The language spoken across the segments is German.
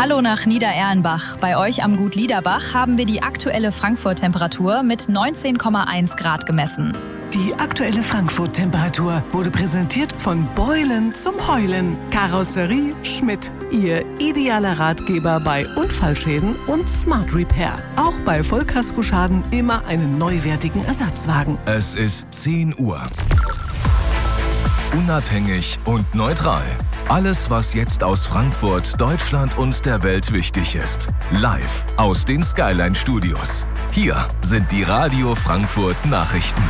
Hallo nach Niedererlenbach. Bei euch am Gut Liederbach haben wir die aktuelle Frankfurt-Temperatur mit 19,1 Grad gemessen. Die aktuelle Frankfurt-Temperatur wurde präsentiert von Beulen zum Heulen. Karosserie Schmidt. Ihr idealer Ratgeber bei Unfallschäden und Smart Repair. Auch bei Vollkaskoschaden immer einen neuwertigen Ersatzwagen. Es ist 10 Uhr. Unabhängig und neutral. Alles, was jetzt aus Frankfurt, Deutschland und der Welt wichtig ist. Live aus den Skyline Studios. Hier sind die Radio Frankfurt Nachrichten.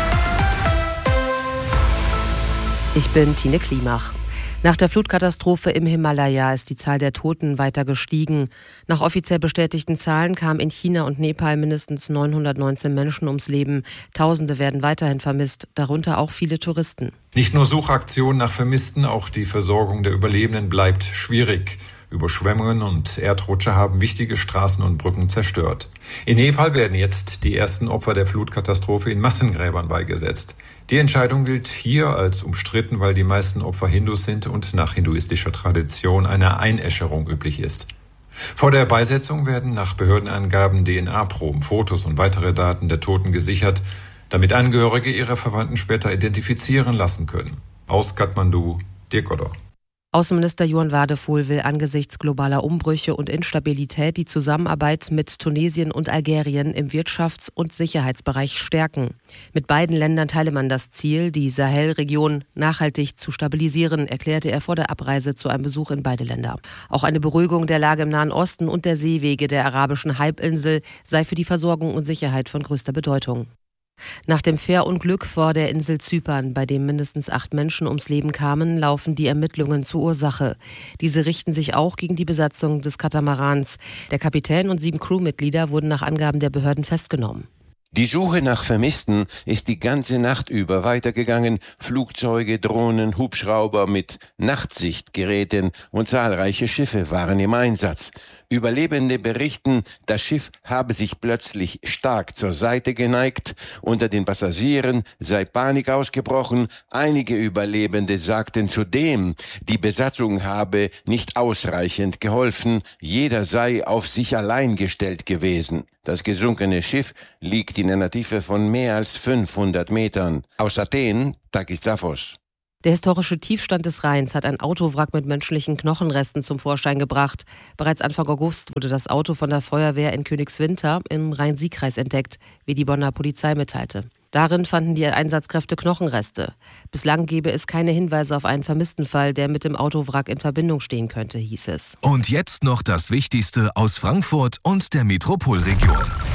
Ich bin Tine Klimach. Nach der Flutkatastrophe im Himalaya ist die Zahl der Toten weiter gestiegen. Nach offiziell bestätigten Zahlen kamen in China und Nepal mindestens 919 Menschen ums Leben. Tausende werden weiterhin vermisst, darunter auch viele Touristen. Nicht nur Suchaktionen nach Vermissten, auch die Versorgung der Überlebenden bleibt schwierig. Überschwemmungen und Erdrutsche haben wichtige Straßen und Brücken zerstört. In Nepal werden jetzt die ersten Opfer der Flutkatastrophe in Massengräbern beigesetzt. Die Entscheidung gilt hier als umstritten, weil die meisten Opfer Hindus sind und nach hinduistischer Tradition eine Einäscherung üblich ist. Vor der Beisetzung werden nach Behördenangaben DNA-Proben, Fotos und weitere Daten der Toten gesichert, damit Angehörige ihre Verwandten später identifizieren lassen können. Aus Kathmandu, Dirk Odor. Außenminister Johann Wadephol will angesichts globaler Umbrüche und Instabilität die Zusammenarbeit mit Tunesien und Algerien im Wirtschafts- und Sicherheitsbereich stärken. Mit beiden Ländern teile man das Ziel, die Sahelregion nachhaltig zu stabilisieren, erklärte er vor der Abreise zu einem Besuch in beide Länder. Auch eine Beruhigung der Lage im Nahen Osten und der Seewege der arabischen Halbinsel sei für die Versorgung und Sicherheit von größter Bedeutung. Nach dem Fährunglück vor der Insel Zypern, bei dem mindestens 8 Menschen ums Leben kamen, laufen die Ermittlungen zur Ursache. Diese richten sich auch gegen die Besatzung des Katamarans. Der Kapitän und 7 Crewmitglieder wurden nach Angaben der Behörden festgenommen. Die Suche nach Vermissten ist die ganze Nacht über weitergegangen. Flugzeuge, Drohnen, Hubschrauber mit Nachtsichtgeräten und zahlreiche Schiffe waren im Einsatz. Überlebende berichten, das Schiff habe sich plötzlich stark zur Seite geneigt. Unter den Passagieren sei Panik ausgebrochen. Einige Überlebende sagten zudem, die Besatzung habe nicht ausreichend geholfen. Jeder sei auf sich allein gestellt gewesen. Das gesunkene Schiff liegt in einer Tiefe von mehr als 500 Metern. Aus Athen, Takis Zaphos. Der historische Tiefstand des Rheins hat ein Autowrack mit menschlichen Knochenresten zum Vorschein gebracht. Bereits Anfang August wurde das Auto von der Feuerwehr in Königswinter im Rhein-Sieg-Kreis entdeckt, wie die Bonner Polizei mitteilte. Darin fanden die Einsatzkräfte Knochenreste. Bislang gebe es keine Hinweise auf einen vermissten Fall, der mit dem Autowrack in Verbindung stehen könnte, hieß es. Und jetzt noch das Wichtigste aus Frankfurt und der Metropolregion.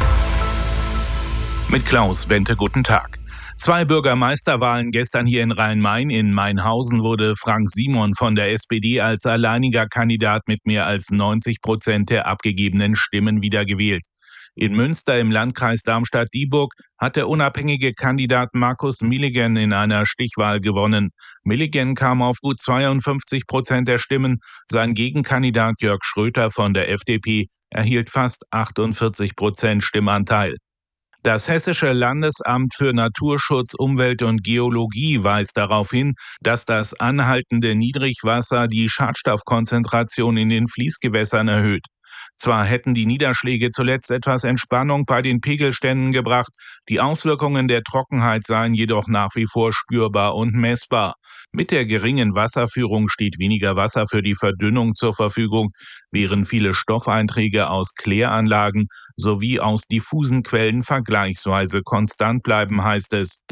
Mit Klaus Wente, guten Tag. 2 Bürgermeisterwahlen gestern hier in Rhein-Main. In Mainhausen wurde Frank Simon von der SPD als alleiniger Kandidat mit mehr als 90% der abgegebenen Stimmen wiedergewählt. In Münster im Landkreis Darmstadt-Dieburg hat der unabhängige Kandidat Markus Milligan in einer Stichwahl gewonnen. Milligan kam auf gut 52% der Stimmen. Sein Gegenkandidat Jörg Schröter von der FDP erhielt fast 48% Stimmanteil. Das Hessische Landesamt für Naturschutz, Umwelt und Geologie weist darauf hin, dass das anhaltende Niedrigwasser die Schadstoffkonzentration in den Fließgewässern erhöht. Zwar hätten die Niederschläge zuletzt etwas Entspannung bei den Pegelständen gebracht, die Auswirkungen der Trockenheit seien jedoch nach wie vor spürbar und messbar. Mit der geringen Wasserführung steht weniger Wasser für die Verdünnung zur Verfügung, während viele Stoffeinträge aus Kläranlagen sowie aus diffusen Quellen vergleichsweise konstant bleiben, heißt es.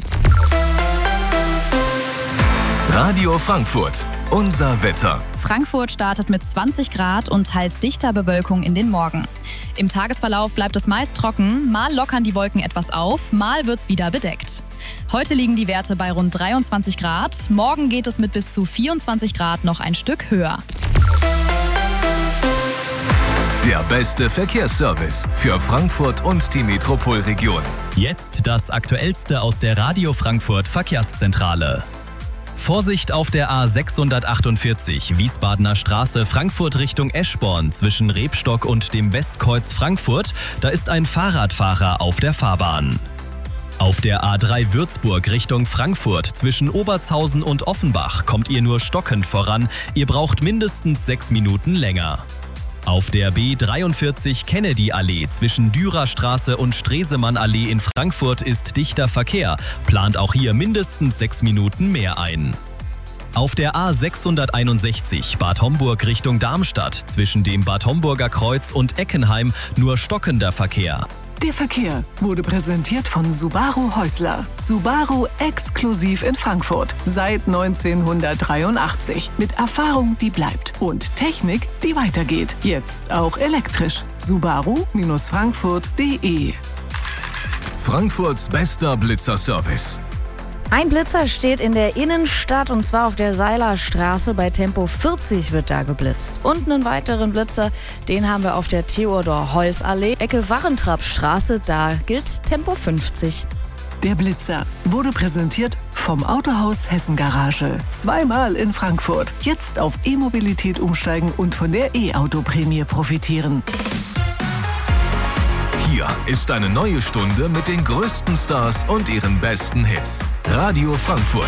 Radio Frankfurt, unser Wetter. Frankfurt startet mit 20 Grad und teils dichter Bewölkung in den Morgen. Im Tagesverlauf bleibt es meist trocken, mal lockern die Wolken etwas auf, mal wird's wieder bedeckt. Heute liegen die Werte bei rund 23 Grad, morgen geht es mit bis zu 24 Grad noch ein Stück höher. Der beste Verkehrsservice für Frankfurt und die Metropolregion. Jetzt das Aktuellste aus der Radio Frankfurt Verkehrszentrale. Vorsicht auf der A648 Wiesbadener Straße Frankfurt Richtung Eschborn zwischen Rebstock und dem Westkreuz Frankfurt. Da ist ein Fahrradfahrer auf der Fahrbahn. Auf der A3 Würzburg Richtung Frankfurt zwischen Obertshausen und Offenbach kommt ihr nur stockend voran. Ihr braucht mindestens 6 Minuten länger. Auf der B43 Kennedy-Allee zwischen Dürerstraße und Stresemann-Allee in Frankfurt ist dichter Verkehr. Plant auch hier mindestens 6 Minuten mehr ein. Auf der A661 Bad Homburg Richtung Darmstadt zwischen dem Bad Homburger Kreuz und Eckenheim nur stockender Verkehr. Der Verkehr wurde präsentiert von Subaru Häusler. Subaru exklusiv in Frankfurt. Seit 1983. Mit Erfahrung, die bleibt. Und Technik, die weitergeht. Jetzt auch elektrisch. Subaru-Frankfurt.de. Frankfurts bester Blitzerservice. Ein Blitzer steht in der Innenstadt und zwar auf der Seilerstraße. Bei Tempo 40 wird da geblitzt. Und einen weiteren Blitzer, den haben wir auf der Theodor-Heuss-Allee, Ecke Warentrappstraße. Da gilt Tempo 50. Der Blitzer wurde präsentiert vom Autohaus Hessen Garage. Zweimal in Frankfurt. Jetzt auf E-Mobilität umsteigen und von der E-Auto-Prämie profitieren. Hier ist eine neue Stunde mit den größten Stars und ihren besten Hits. Radio Frankfurt.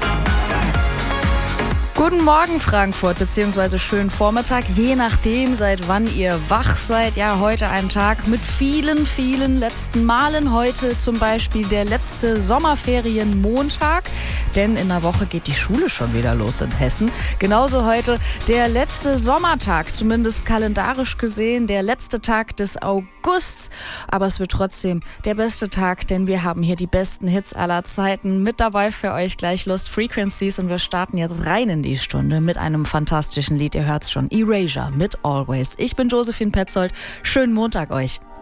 Guten Morgen Frankfurt, beziehungsweise schönen Vormittag, je nachdem, seit wann ihr wach seid. Ja, heute ein Tag mit vielen, vielen letzten Malen. Heute zum Beispiel der letzte Sommerferienmontag, denn in einer Woche geht die Schule schon wieder los in Hessen. Genauso heute der letzte Sommertag, zumindest kalendarisch gesehen, der letzte Tag des Augusts. Aber es wird trotzdem der beste Tag, denn wir haben hier die besten Hits aller Zeiten. Mit dabei für euch gleich Lost Frequencies und wir starten jetzt rein in die Stunde mit einem fantastischen Lied. Ihr hört's schon, Erasure mit Always. Ich bin Josephine Petzold. Schönen Montag euch.